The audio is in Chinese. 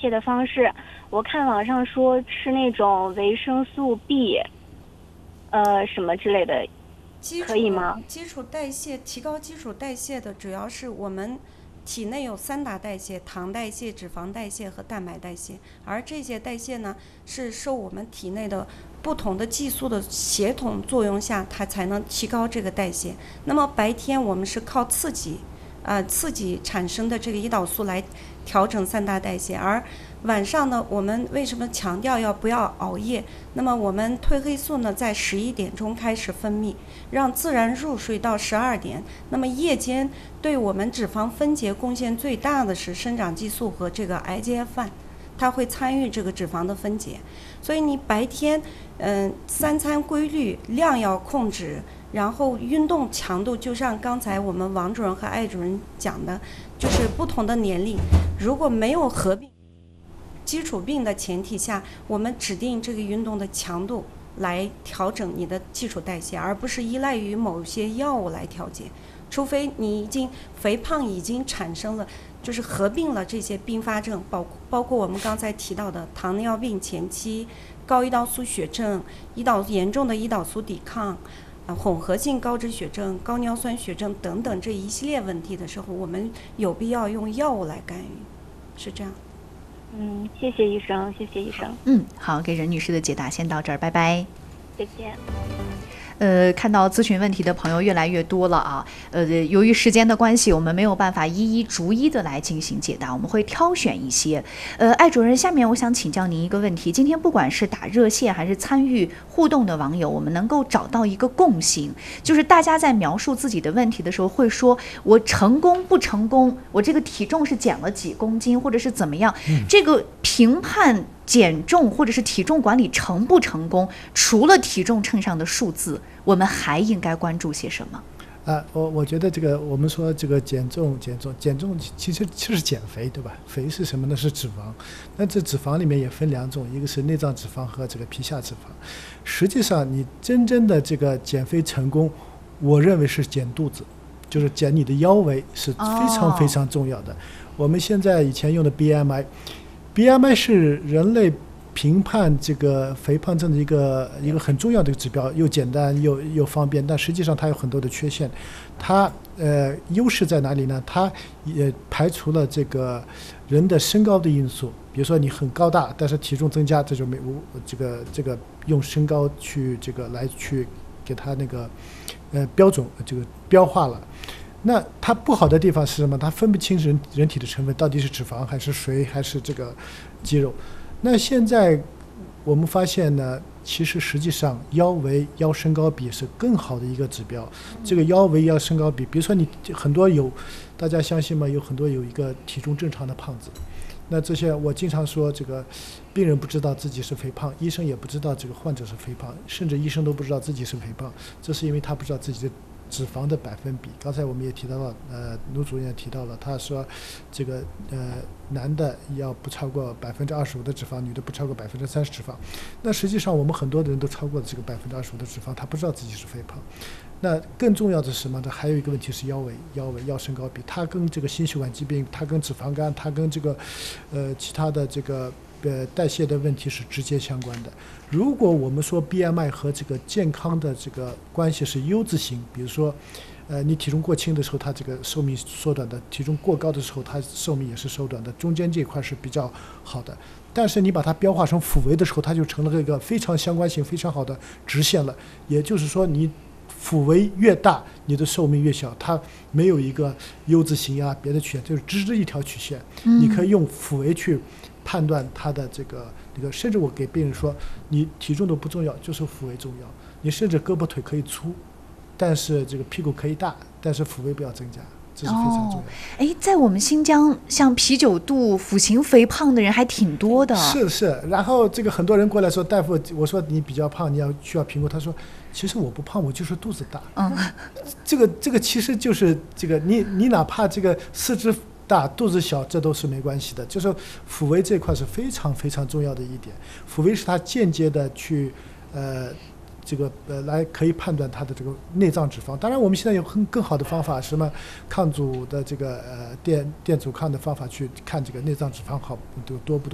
谢的方式，我看网上说吃那种维生素 B，什么之类的，可以吗？ 基础代谢提高基础代谢的主要是我们体内有3大代谢：糖代谢、脂肪代谢和蛋白代谢。而这些代谢呢，是受我们体内的不同的激素的协同作用下，它才能提高这个代谢。那么白天我们是靠刺激产生的这个胰岛素来调整3大代谢，而晚上呢，我们为什么强调不要熬夜？那么我们褪黑素呢，在11点钟开始分泌，让自然入睡到12点。那么夜间对我们脂肪分解贡献最大的是生长激素和这个 IGF-1，它会参与这个脂肪的分解。所以你白天3餐规律，量要控制，然后运动强度，就像刚才我们王主任和艾主任讲的，就是不同的年龄如果没有合并基础病的前提下，我们指定这个运动的强度来调整你的基础代谢，而不是依赖于某些药物来调节。除非你已经肥胖已经产生了，就是合并了这些并发症，包括我们刚才提到的糖尿病前期、高胰岛素血症、严重的胰岛素抵抗、混合性高脂血症、高尿酸血症等等这一系列问题的时候，我们有必要用药物来干预，是这样。 谢谢医生，谢谢医生。 好，给任女士的解答先到这儿，拜拜。 再见。 看到咨询问题的朋友越来越多了啊，由于时间的关系，我们没有办法一一逐一的来进行解答，我们会挑选一些。艾主任，下面我想请教您一个问题，今天不管是打热线还是参与互动的网友，我们能够找到一个共性，就是大家在描述自己的问题的时候会说，我成功不成功，我这个体重是减了几公斤，或者是怎么样，这个评判减重或者是体重管理成不成功，除了体重秤上的数字，我们还应该关注些什么？ 我觉得这个我们说这个减重其实是减肥，对吧？肥是什么呢？是脂肪。那这脂肪里面也分2种，一个是内脏脂肪和这个皮下脂肪。实际上你真正的这个减肥成功，我认为是减肚子，就是减你的腰围是非常非常重要的。我们现在以前用的 BMI 是人类评判这个肥胖症的一个很重要的指标，又简单又方便，但实际上它有很多的缺陷。它优势在哪里呢？它也排除了这个人的身高的因素，比如说你很高大，但是体重增加，这就没这个用身高去来去给它那个标准这个标化了。那它不好的地方是什么？它分不清人体的成分到底是脂肪还是水还是这个肌肉。那现在我们发现呢，其实实际上腰围腰身高比是更好的一个指标。这个腰围腰身高比，比如说你很多大家相信吗？有很多有一个体重正常的胖子。那这些我经常说，这个病人不知道自己是肥胖，医生也不知道这个患者是肥胖，甚至医生都不知道自己是肥胖，这是因为他不知道自己的脂肪的百分比。刚才我们也提到了，卢主任也提到了，他说这个男的要不超过25%的脂肪，女的不超过30%脂肪。那实际上我们很多的人都超过了这个25%的脂肪，他不知道自己是肥胖。那更重要的是什么呢？还有一个问题是腰围腰身高比，它跟这个心血管疾病，它跟脂肪肝，它跟这个其他的这个代谢的问题是直接相关的。如果我们说 BMI 和这个健康的这个关系是 U 字形，比如说你体重过轻的时候，它这个寿命缩短的；体重过高的时候，它寿命也是缩短的。中间这一块是比较好的。但是你把它标化成腹围的时候，它就成了一个非常相关性非常好的直线了。也就是说，你腹围越大，你的寿命越小，它没有一个 U 字形啊，别的曲线，就是直直一条曲线。你可以用腹围去判断它的这个甚至我给病人说，你体重都不重要，就是腹围重要。你甚至胳膊腿可以粗，但是这个屁股可以大，但是腹围不要增加，这是非常重要的。 在我们新疆，像啤酒肚、腹型肥胖的人还挺多的。 是，然后这个很多人过来说，大夫，我说你比较胖，你需要评估。他说，其实我不胖，我就是肚子大。这个其实就是这个你哪怕这个四肢大肚子小，这都是没关系的。就是腹围这块是非常非常重要的一点。腹围是它间接的去来可以判断它的这个内脏脂肪。当然我们现在有更好的方法，什么抗阻的这个电阻抗的方法去看这个内脏脂肪好多不多。